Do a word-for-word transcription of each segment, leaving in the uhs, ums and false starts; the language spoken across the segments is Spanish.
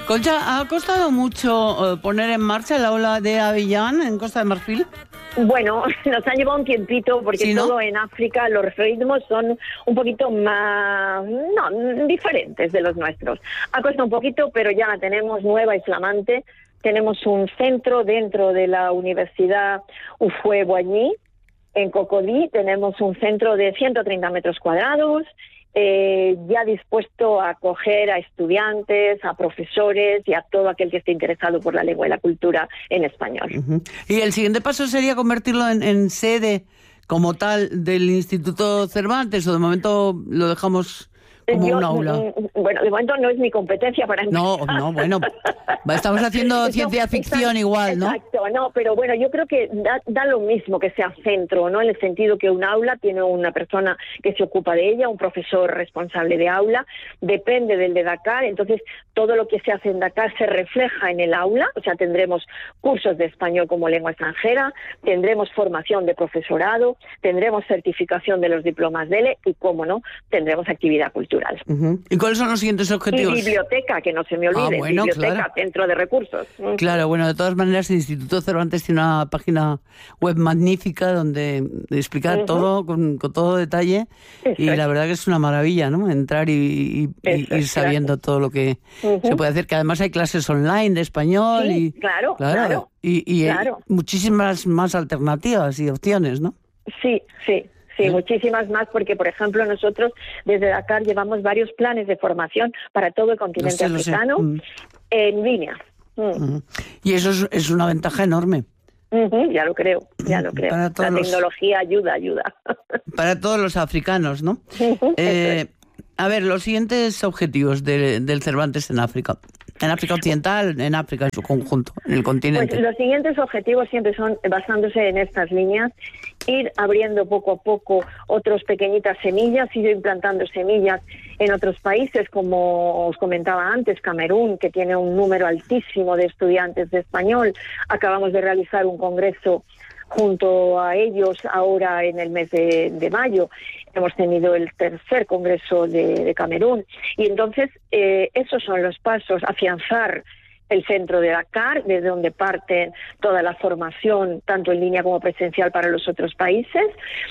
Concha, ¿ha costado mucho eh, poner en marcha el aula de Abiyán en Costa de Marfil? Bueno, nos ha llevado un tiempito porque ¿sí, no? todo en África los ritmos son un poquito más, no, diferentes de los nuestros. Ha costado un poquito, pero ya la tenemos nueva y flamante. Tenemos un centro dentro de la Universidad Ufue-Boigny, en Cocody. Tenemos un centro de ciento treinta metros cuadrados, eh, ya dispuesto a acoger a estudiantes, a profesores y a todo aquel que esté interesado por la lengua y la cultura en español. Uh-huh. Y el siguiente paso sería convertirlo en, en sede como tal del Instituto Cervantes, o de momento lo dejamos como Yo, un aula. Bueno, de momento no es mi competencia para empezar. No, no, bueno, estamos haciendo ciencia no, ficción está, igual, ¿no? Exacto, no, pero bueno, yo creo que da, da lo mismo que sea centro, ¿no? En el sentido que un aula tiene una persona que se ocupa de ella, un profesor responsable de aula, depende del de Dakar, entonces todo lo que se hace en Dakar se refleja en el aula, o sea, tendremos cursos de español como lengua extranjera, tendremos formación de profesorado, tendremos certificación de los diplomas D E L E y, cómo no, tendremos actividad cultural. Uh-huh. ¿Y cuáles son los siguientes objetivos? Y biblioteca, que no se me olvide, ah, bueno, biblioteca, claro. Centro de recursos. Claro, bueno, de todas maneras el Instituto Cervantes tiene una página web magnífica donde explica uh-huh. todo con, con todo detalle. Exacto. Y la verdad que es una maravilla, ¿no? Entrar y, y, y ir sabiendo claro. todo lo que uh-huh. se puede hacer, que además hay clases online de español. Sí, y claro, claro. claro y, y claro. muchísimas más alternativas y opciones, ¿no? Sí, sí. Sí, muchísimas más, porque, por ejemplo, nosotros desde Dakar llevamos varios planes de formación para todo el continente lo sé, africano lo sé. en línea. Mm. Uh-huh. Y eso es, es una ventaja enorme. Uh-huh, ya lo creo, ya lo creo. La los... tecnología ayuda, ayuda. Para todos los africanos, ¿no? Uh-huh, eh, a ver, los siguientes objetivos de, del Cervantes en África. En África Occidental, en África en su conjunto, en el continente. Pues los siguientes objetivos siempre son, basándose en estas líneas, ir abriendo poco a poco otras pequeñitas semillas, ir implantando semillas en otros países, como os comentaba antes, Camerún, que tiene un número altísimo de estudiantes de español. Acabamos de realizar un congreso junto a ellos ahora en el mes de, de mayo. Hemos tenido el tercer congreso de, de Camerún. Y entonces eh, esos son los pasos: afianzar el centro de Dakar, desde donde parte toda la formación, tanto en línea como presencial, para los otros países,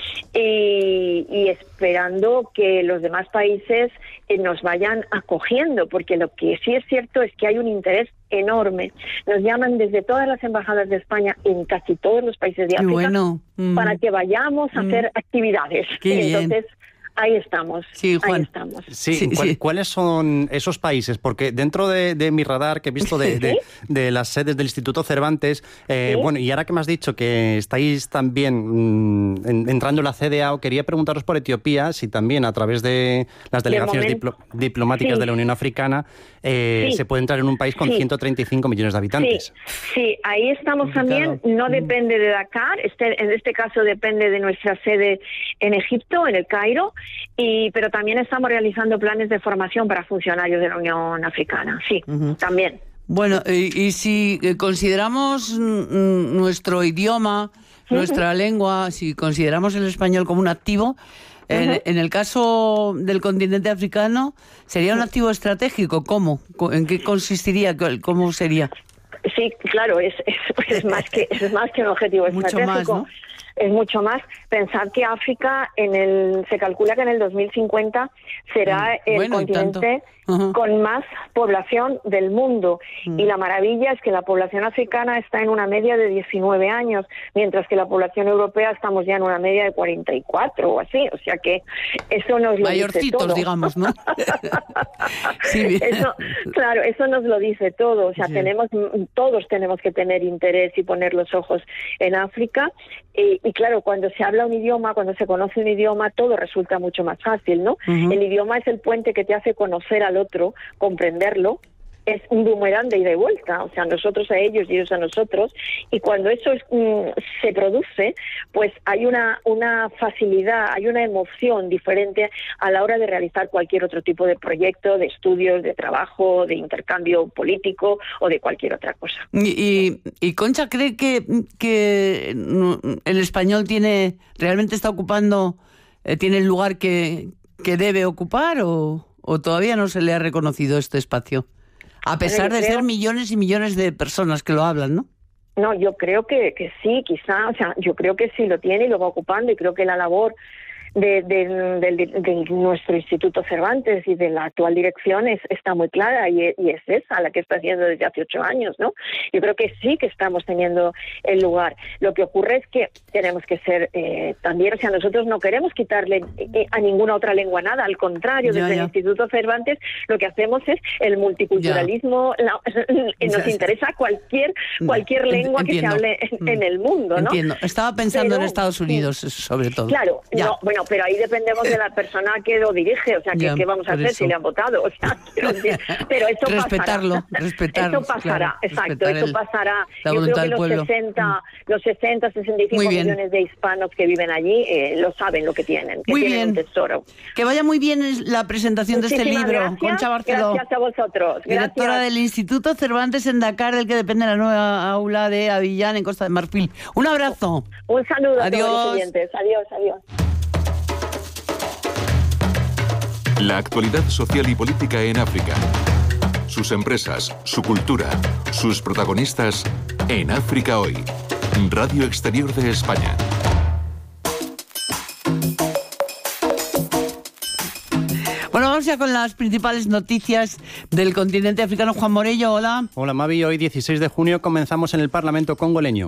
y, y esperando que los demás países eh, nos vayan acogiendo, porque lo que sí es cierto es que hay un interés enorme. Nos llaman desde todas las embajadas de España en casi todos los países de África, bueno. mm. para que vayamos a mm. hacer actividades. Qué Entonces, bien. Ahí estamos, sí, Juan. ahí estamos. Sí, sí, ¿cuál, sí. ¿cuáles son esos países? Porque dentro de, de mi radar que he visto de, de, de las sedes del Instituto Cervantes, eh, ¿Sí? bueno, y ahora que me has dicho que estáis también mmm, en, entrando en la C D A O, quería preguntaros por Etiopía, si también a través de las delegaciones de diplo, diplomáticas sí. de la Unión Africana eh, sí. se puede entrar en un país con sí. ciento treinta y cinco millones de habitantes. Sí, sí, ahí estamos también. No depende de Dakar, este, en este caso depende de nuestra sede en Egipto, en el Cairo, y pero también estamos realizando planes de formación para funcionarios de la Unión Africana, sí, uh-huh. también. Bueno, y, y si consideramos mm, nuestro idioma, uh-huh. nuestra lengua, si consideramos el español como un activo, uh-huh. en, en el caso del continente africano, ¿sería un activo estratégico? ¿Cómo? ¿En qué consistiría? ¿Cómo sería? Sí, claro, es, es, es, más, que, es más que un objetivo estratégico. Mucho más, ¿no? Es mucho más. Pensar que África, en el se calcula que en el dos mil cincuenta será el bueno, continente uh-huh. con más población del mundo. Uh-huh. Y la maravilla es que la población africana está en una media de diecinueve años, mientras que la población europea estamos ya en una media de cuarenta y cuatro o así. O sea que eso nos lo Mayorcitos, dice todo. digamos, ¿no? sí, eso, claro, eso nos lo dice todo. O sea, sí. tenemos todos tenemos que tener interés y poner los ojos en África. Y, y claro, cuando se habla un idioma, cuando se conoce un idioma, todo resulta mucho más fácil, ¿no? Uh-huh. El idioma es el puente que te hace conocer al otro, comprenderlo. Es un boomerang de ida y vuelta, o sea, nosotros a ellos y ellos a nosotros, y cuando eso es, mm, se produce, pues hay una, una facilidad, hay una emoción diferente a la hora de realizar cualquier otro tipo de proyecto, de estudios, de trabajo, de intercambio político o de cualquier otra cosa. Y, y, y Concha, ¿cree que, que el español tiene realmente está ocupando, eh, tiene el lugar que, que debe ocupar o, o todavía no se le ha reconocido este espacio? A pesar Bueno, de creo... ser millones y millones de personas que lo hablan, ¿no? No, yo creo que, que sí, quizá, o sea, yo creo que sí lo tiene y lo va ocupando, y creo que la labor de, de, de, de, de nuestro Instituto Cervantes y de la actual dirección es, está muy clara, y, y es esa la que está haciendo desde hace ocho años, ¿no? Yo creo que sí que estamos teniendo el lugar. Lo que ocurre es que tenemos que ser eh, también, o sea, nosotros no queremos quitarle eh, a ninguna otra lengua nada, al contrario, ya, desde ya. el Instituto Cervantes lo que hacemos es el multiculturalismo, la, nos interesa cualquier cualquier lengua Entiendo. que se hable en, en el mundo, ¿no? Entiendo. Estaba pensando Pero, en Estados Unidos, sobre todo. Claro, Ya. no, bueno, pero ahí dependemos de la persona que lo dirige, o sea, ¿qué, Ya, ¿qué vamos a por hacer eso. si le han votado? O sea, quiero decir, pero esto Respetarlo, pasará. respetarlo, Esto pasará, claro, exacto, respetar esto el- pasará. la Yo voluntad creo que del los pueblo. sesenta, los sesenta, sesenta y cinco Muy bien. millones de hispanos que viven allí eh, lo saben lo que tienen, que Muy tienen bien. un tesoro. Que vaya muy bien la presentación de este Muchísimas libro. gracias, Concha Barceló, gracias a vosotros. directora Gracias. del Instituto Cervantes en Dakar, del que depende la nueva aula de Avillán, en Costa de Marfil. Un abrazo. Un saludo a Adiós. todos los oyentes. Adiós, adiós. La actualidad social y política en África. Sus empresas, su cultura, sus protagonistas en África Hoy. Radio Exterior de España. Bueno, vamos ya con las principales noticias del continente africano. Juan Morello, hola. Hola Mavi, hoy dieciséis de junio comenzamos en el Parlamento congoleño.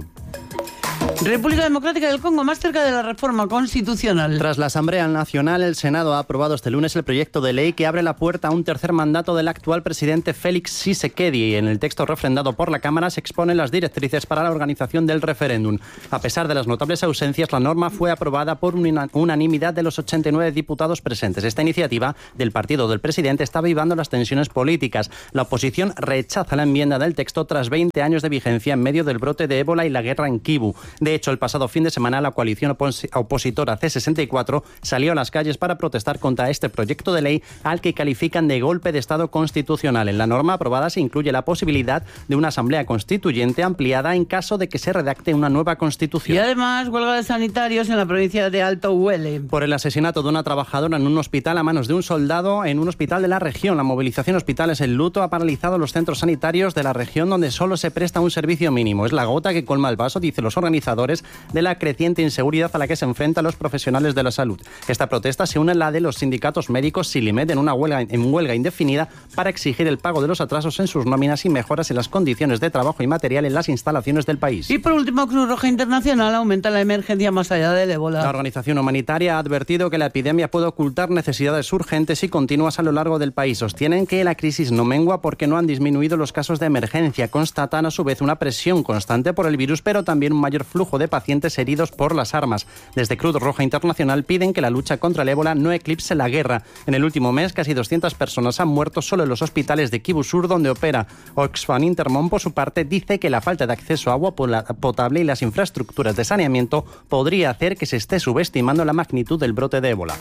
República Democrática del Congo, más cerca de la reforma constitucional. Tras la Asamblea Nacional, el Senado ha aprobado este lunes el proyecto de ley que abre la puerta a un tercer mandato del actual presidente Félix Tshisekedi. En el texto refrendado por la Cámara se exponen las directrices para la organización del referéndum. A pesar de las notables ausencias, la norma fue aprobada por una unanimidad de los ochenta y nueve diputados presentes. Esta iniciativa del partido del presidente está avivando las tensiones políticas. La oposición rechaza la enmienda del texto tras veinte años de vigencia en medio del brote de ébola y la guerra en Kivu. De hecho, el pasado fin de semana la coalición opos- opositora C sesenta y cuatro salió a las calles para protestar contra este proyecto de ley al que califican de golpe de Estado constitucional. En la norma aprobada se incluye la posibilidad de una asamblea constituyente ampliada en caso de que se redacte una nueva constitución. Y además, huelga de sanitarios en la provincia de Alto Huele. Por el asesinato de una trabajadora en un hospital a manos de un soldado en un hospital de la región. La movilización hospitales en luto ha paralizado los centros sanitarios de la región donde solo se presta un servicio mínimo. Es la gota que colma el vaso, dicen los organizadores, de la creciente inseguridad a la que se enfrentan los profesionales de la salud. Esta protesta se une a la de los sindicatos médicos Silimed en una huelga, en huelga indefinida para exigir el pago de los atrasos en sus nóminas y mejoras en las condiciones de trabajo y material en las instalaciones del país. Y por último, Cruz Roja Internacional aumenta la emergencia más allá del La ébola. organización humanitaria ha advertido que la epidemia puede ocultar necesidades urgentes y continuas a lo largo del país. Sostienen que la crisis no mengua porque no han disminuido los casos de emergencia. Constatan a su vez una presión constante por el virus, pero también un mayor flujo de pacientes heridos por las armas. Desde Cruz Roja Internacional piden que la lucha contra el ébola no eclipse la guerra. En el último mes, casi doscientas personas han muerto solo en los hospitales de Kivu Sur, donde opera. Oxfam Intermón, por su parte, dice que la falta de acceso a agua potable y las infraestructuras de saneamiento podría hacer que se esté subestimando la magnitud del brote de ébola.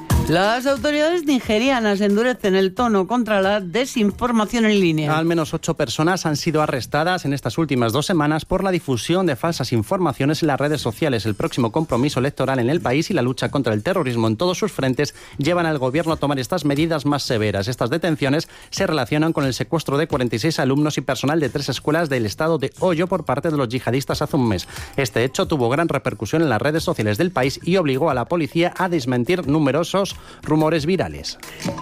Las autoridades nigerianas endurecen el tono contra la desinformación en línea. Al menos ocho personas han sido arrestadas en estas últimas dos semanas por la difusión de falsas informaciones en las redes sociales. El próximo compromiso electoral en el país y la lucha contra el terrorismo en todos sus frentes llevan al gobierno a tomar estas medidas más severas. Estas detenciones se relacionan con el secuestro de cuarenta y seis alumnos y personal de tres escuelas del estado de Oyo por parte de los yihadistas hace un mes. Este hecho tuvo gran repercusión en las redes sociales del país y obligó a la policía a desmentir numerosos rumores virales.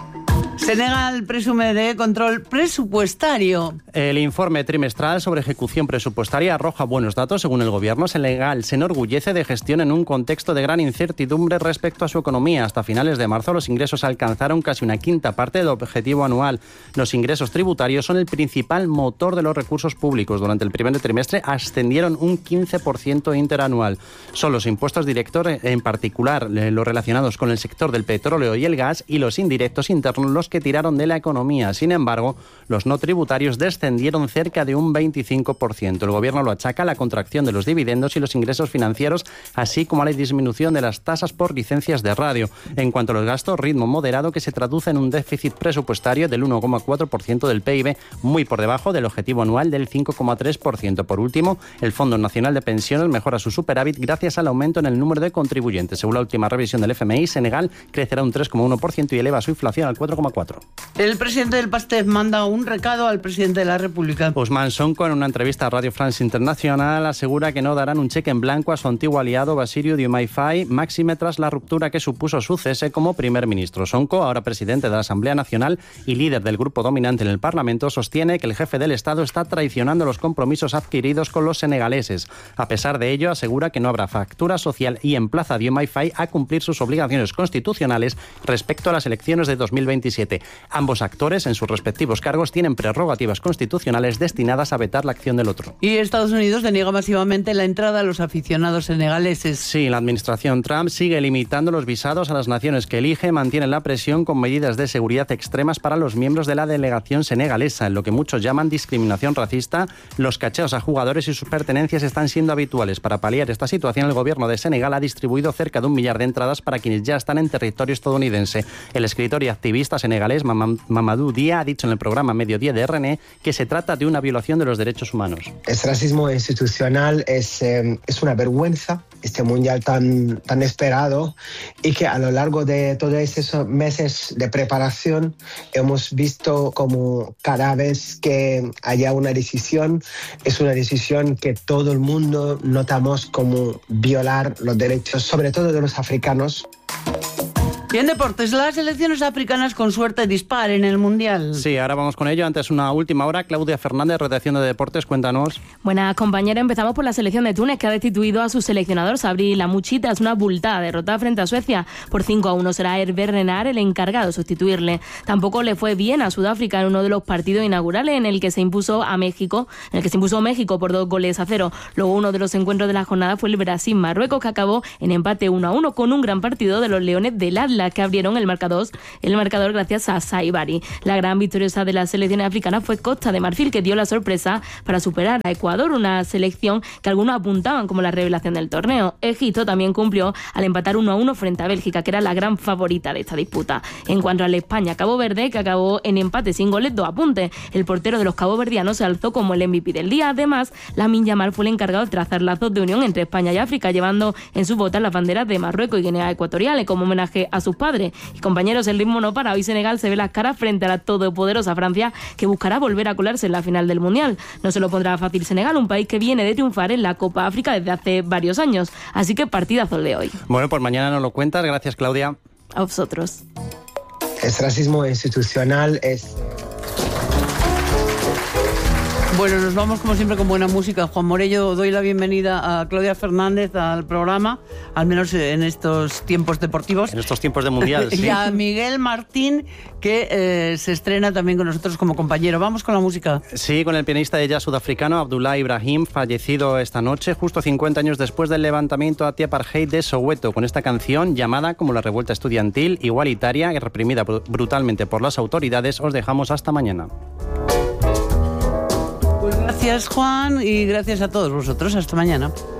Senegal presume de control presupuestario. El informe trimestral sobre ejecución presupuestaria arroja buenos datos. Según el gobierno, Senegal se enorgullece de gestión en un contexto de gran incertidumbre respecto a su economía. Hasta finales de marzo los ingresos alcanzaron casi una quinta parte del objetivo anual. Los ingresos tributarios son el principal motor de los recursos públicos. Durante el primer trimestre ascendieron un quince por ciento interanual. Son los impuestos directos, en particular los relacionados con el sector del petróleo y el gas, y los indirectos internos los que tiraron de la economía. Sin embargo, los no tributarios descendieron cerca de un veinticinco por ciento. El gobierno lo achaca a la contracción de los dividendos y los ingresos financieros, así como a la disminución de las tasas por licencias de radio. En cuanto a los gastos, ritmo moderado que se traduce en un déficit presupuestario del uno coma cuatro por ciento del P I B, muy por debajo del objetivo anual del cinco coma tres por ciento. Por último, el Fondo Nacional de Pensiones mejora su superávit gracias al aumento en el número de contribuyentes. Según la última revisión del F M I, Senegal crecerá un tres coma uno por ciento y eleva su inflación al cuatro coma cuatro por ciento. cuatro. El presidente del PASTEF manda un recado al presidente de la República. Usman Sonko, en una entrevista a Radio France Internacional, asegura que no darán un cheque en blanco a su antiguo aliado Basiru Diomaye Faye, máxime tras la ruptura que supuso su cese como primer ministro. Sonko, ahora presidente de la Asamblea Nacional y líder del grupo dominante en el Parlamento, sostiene que el jefe del Estado está traicionando los compromisos adquiridos con los senegaleses. A pesar de ello, asegura que no habrá fractura social y emplaza a Diomaye Faye a cumplir sus obligaciones constitucionales respecto a las elecciones de dos mil veintisiete. Ambos actores, en sus respectivos cargos, tienen prerrogativas constitucionales destinadas a vetar la acción del otro. Y Estados Unidos deniega masivamente la entrada a los aficionados senegaleses. Sí, la administración Trump sigue limitando los visados a las naciones que elige, mantiene la presión con medidas de seguridad extremas para los miembros de la delegación senegalesa, en lo que muchos llaman discriminación racista. Los cacheos a jugadores y sus pertenencias están siendo habituales. Para paliar esta situación, el gobierno de Senegal ha distribuido cerca de un millar de entradas para quienes ya están en territorio estadounidense. El escritor y activista senegalés Mamadou Dia ha dicho en el programa Mediodía de R N E que se trata de una violación de los derechos humanos. El racismo institucional es, eh, es una vergüenza, este mundial tan, tan esperado, y que a lo largo de todos esos meses de preparación hemos visto como cada vez que haya una decisión, es una decisión que todo el mundo notamos como violar los derechos, sobre todo de los africanos. Y en deportes, las selecciones africanas con suerte dispar en el Mundial. Sí, ahora vamos con ello. Antes una última hora. Claudia Fernández, redacción de Deportes, cuéntanos. Buenas, compañera. Empezamos por la selección de Túnez, que ha destituido a su seleccionador, Sabri Lamouchi, es una abultada derrota frente a Suecia. Por cinco a uno será Hervé Renard el encargado de sustituirle. Tampoco le fue bien a Sudáfrica en uno de los partidos inaugurales en el que se impuso a México, en el que se impuso México por dos goles a cero. Luego uno de los encuentros de la jornada fue el Brasil-Marruecos, que acabó en empate uno a uno con un gran partido de los Leones del Atlas, que abrieron el marcador, el marcador gracias a Saibari. La gran victoriosa de las selecciones africanas fue Costa de Marfil, que dio la sorpresa para superar a Ecuador, una selección que algunos apuntaban como la revelación del torneo. Egipto también cumplió al empatar uno a uno frente a Bélgica, que era la gran favorita de esta disputa. En cuanto a la España-Cabo Verde, que acabó en empate sin goles, dos apuntes. El portero de los caboverdianos se alzó como el M V P del día. Además, Lamine Yamal fue el encargado de trazar lazos de unión entre España y África, llevando en sus botas las banderas de Marruecos y Guinea Ecuatorial como homenaje a sus padres. Y compañeros, el ritmo no para. Hoy Senegal se ve las caras frente a la todopoderosa Francia, que buscará volver a colarse en la final del Mundial. No se lo pondrá fácil Senegal, un país que viene de triunfar en la Copa África desde hace varios años. Así que partidazo el de hoy. Bueno, pues mañana nos lo cuentas. Gracias, Claudia. A vosotros. El racismo institucional es... Bueno, nos vamos como siempre con buena música. Juan Morello, doy la bienvenida a Claudia Fernández al programa, al menos en estos tiempos deportivos. En estos tiempos de Mundial, sí. Y a Miguel Martín, que eh, se estrena también con nosotros como compañero. Vamos con la música. Sí, con el pianista de jazz sudafricano Abdullah Ibrahim, fallecido esta noche, justo cincuenta años después del levantamiento anti-apartheid de Soweto, con esta canción llamada como la revuelta estudiantil, igualitaria y reprimida brutalmente por las autoridades. Os dejamos hasta mañana. Pues gracias, Juan, y gracias a todos vosotros. Hasta mañana.